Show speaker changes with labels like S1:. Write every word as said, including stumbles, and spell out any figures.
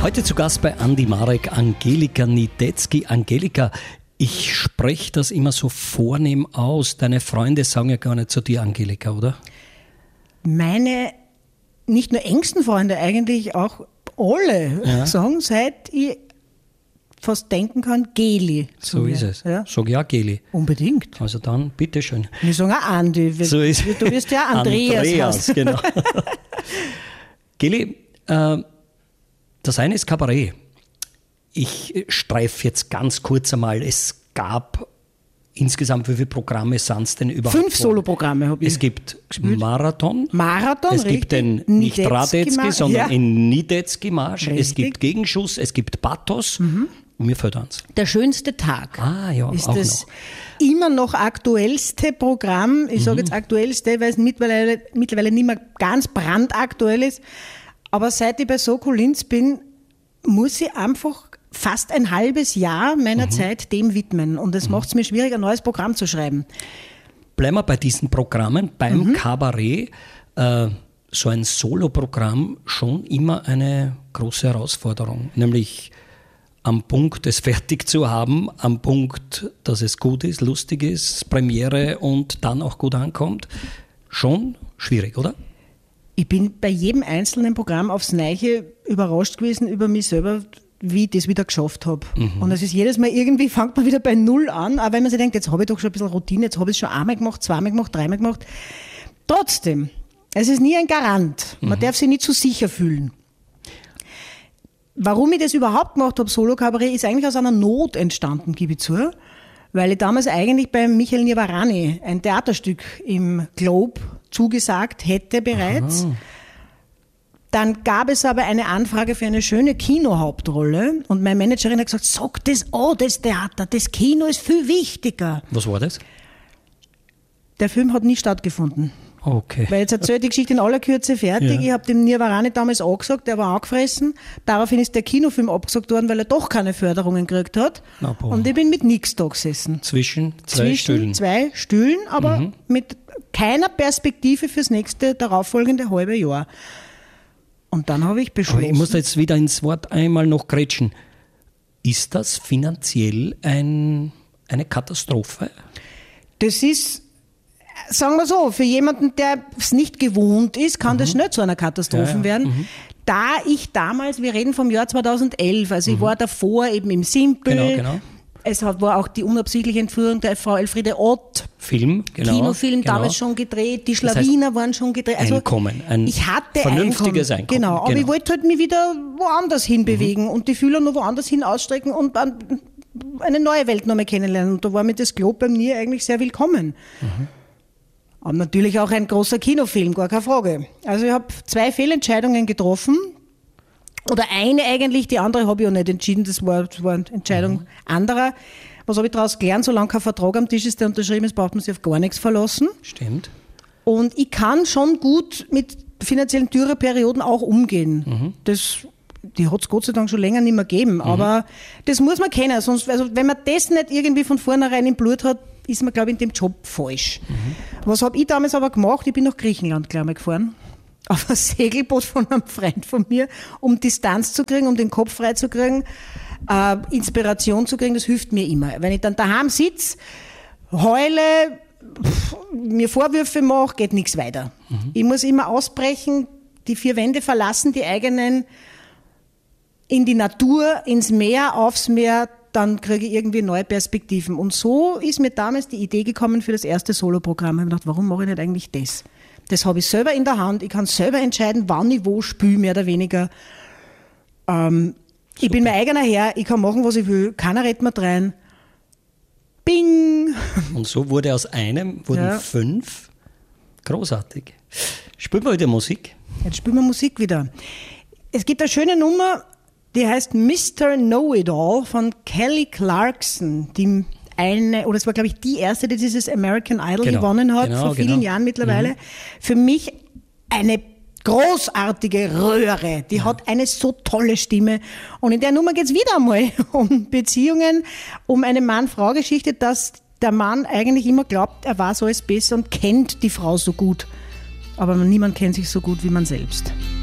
S1: Heute zu Gast bei Andi Marek, Angelika Niedetzky. Angelika, ich spreche das immer so vornehm aus. Deine Freunde sagen ja gar nicht zu dir Angelika, oder?
S2: Meine nicht nur engsten Freunde, eigentlich auch alle
S1: Ja.
S2: sagen, seit ich fast denken kann, Geli. zu
S1: So
S2: mir.
S1: ist es.
S2: Ja?
S1: Sag ja, Geli.
S2: Unbedingt.
S1: Also dann, bitteschön.
S2: Wir sagen auch Andi.
S1: So ist
S2: Du wirst ja Andreas.
S1: Andreas,
S2: heißen.
S1: genau. Geli, äh, das eine ist Kabarett. Ich streife jetzt ganz kurz einmal. Es gab insgesamt, wie viele Programme sind es denn überhaupt?
S2: Fünf Soloprogramme habe ich.
S1: Es gibt Marathon.
S2: Marathon,
S1: Es gibt den
S2: richtig.
S1: nicht
S2: Niedetzky
S1: Radetzky,
S2: Marsch,
S1: sondern
S2: ja.
S1: den Niedetzky Marsch. Es
S2: Richtig.
S1: gibt Gegenschuss, es gibt Pathos. Und mir fällt eins.
S2: Der schönste Tag.
S1: Ah ja,
S2: ist
S1: auch
S2: das
S1: noch.
S2: immer noch aktuellste Programm. Ich sage jetzt aktuellste, weil es mittlerweile, mittlerweile nicht mehr ganz brandaktuell ist. Aber seit ich bei Soko Linz bin, muss ich einfach fast ein halbes Jahr meiner Zeit dem widmen. Und es macht es mir schwierig, ein neues Programm zu schreiben.
S1: Bleiben wir bei diesen Programmen. Beim Kabarett, äh, so ein Soloprogramm, schon immer eine große Herausforderung. Nämlich am Punkt, es fertig zu haben, am Punkt, dass es gut ist, lustig ist, Premiere und dann auch gut ankommt. Schon schwierig, oder?
S2: Ich bin bei jedem einzelnen Programm aufs Neue überrascht gewesen über mich selber, wie ich das wieder geschafft habe. Und es ist jedes Mal irgendwie, fängt man wieder bei Null an, auch wenn man sich denkt, jetzt habe ich doch schon ein bisschen Routine, jetzt habe ich es schon einmal gemacht, zweimal gemacht, dreimal gemacht. Trotzdem, es ist nie ein Garant. Man darf sich nicht zu sicher fühlen. Warum ich das überhaupt gemacht habe, Solo-Kabarett, ist eigentlich aus einer Not entstanden, gebe ich zu, weil ich damals eigentlich bei Michael Nivarani ein Theaterstück im Globe zugesagt hätte bereits.
S1: Aha.
S2: Dann gab es aber eine Anfrage für eine schöne Kinohauptrolle und meine Managerin hat gesagt, sag das an, das Theater, das Kino ist viel wichtiger.
S1: Was war das?
S2: Der Film hat nie stattgefunden.
S1: Okay.
S2: Weil jetzt erzählt die Geschichte in aller Kürze fertig.
S1: Ja.
S2: Ich habe dem Nivarani damals angesagt, der war angefressen. Daraufhin ist der Kinofilm abgesagt worden, weil er doch keine Förderungen gekriegt hat.
S1: Na, boah.
S2: Und ich bin mit nichts da gesessen.
S1: Zwischen zwei
S2: Zwischen
S1: Stühlen.
S2: zwei Stühlen, aber mit keiner Perspektive fürs nächste, darauffolgende halbe Jahr. Und dann habe ich
S1: Aber
S2: beschlossen.
S1: ich muss jetzt wieder ins Wort einmal noch grätschen. Ist das finanziell ein, eine Katastrophe?
S2: Das ist, sagen wir so, für jemanden, der es nicht gewohnt ist, kann das schnell zu einer Katastrophe
S1: Ja, ja.
S2: werden. Da ich damals, wir reden vom Jahr zweitausendelf, also ich war davor eben im Simpel.
S1: Genau, genau.
S2: Es hat, war auch die unabsichtliche Entführung der Frau Elfriede Ott.
S1: Film, genau.
S2: Kinofilm
S1: genau.
S2: damals schon gedreht, die
S1: Das heißt,
S2: Schlawiner waren schon gedreht. Also
S1: Einkommen, ein
S2: ich hatte
S1: vernünftiges
S2: Einkommen.
S1: Einkommen,
S2: Genau, aber
S1: genau.
S2: ich wollte halt mich wieder woanders hinbewegen und die Fühler noch woanders hin ausstrecken und an- eine neue Welt noch mal kennenlernen. Und da war mir das Globe bei mir eigentlich sehr willkommen. Aber natürlich auch ein großer Kinofilm, gar keine Frage. Also ich habe zwei Fehlentscheidungen getroffen. Oder eine eigentlich, die andere habe ich auch nicht entschieden, das war, das war eine Entscheidung anderer. Was habe ich daraus gelernt? Solange kein Vertrag am Tisch ist, der unterschrieben ist, braucht man sich auf gar nichts verlassen.
S1: Stimmt.
S2: Und ich kann schon gut mit finanziellen Dürreperioden auch umgehen. Das, die hat es Gott sei Dank schon länger nicht mehr gegeben. Aber das muss man kennen. Sonst, also wenn man das nicht irgendwie von vornherein im Blut hat, ist man, glaube ich, in dem Job falsch. Was habe ich damals aber gemacht? Ich bin nach Griechenland gleich mal gefahren. Auf ein Segelboot von einem Freund von mir, um Distanz zu kriegen, um den Kopf frei zu kriegen, äh, Inspiration zu kriegen, das hilft mir immer. Wenn ich dann daheim sitze, heule, pff, mir Vorwürfe mache, geht nichts weiter. Ich muss immer ausbrechen, die vier Wände verlassen, die eigenen, in die Natur, ins Meer, aufs Meer, dann kriege ich irgendwie neue Perspektiven. Und so ist mir damals die Idee gekommen für das erste Soloprogramm. Ich habe gedacht, warum mache ich nicht eigentlich das? Das habe ich selber in der Hand. Ich kann selber entscheiden, wann ich wo spiele, mehr oder weniger. Ähm, ich bin mein eigener Herr. Ich kann machen, was ich will. Keiner redet mir rein. Bing!
S1: Und so wurde aus einem, wurden
S2: Ja.
S1: fünf. Großartig. Spielen wir wieder Musik?
S2: Jetzt spielen wir Musik wieder. Es gibt eine schöne Nummer, die heißt Mister Know-It-All von Kelly Clarkson, die eine, oder es war, glaube ich, die erste, die dieses American Idol
S1: Genau,
S2: gewonnen hat,
S1: genau,
S2: vor vielen
S1: genau.
S2: Jahren mittlerweile. Für mich eine großartige Röhre. Die hat eine so tolle Stimme. Und in der Nummer geht es wieder einmal um Beziehungen, um eine Mann-Frau-Geschichte, dass der Mann eigentlich immer glaubt, er weiß alles besser und kennt die Frau so gut. Aber niemand kennt sich so gut wie man selbst.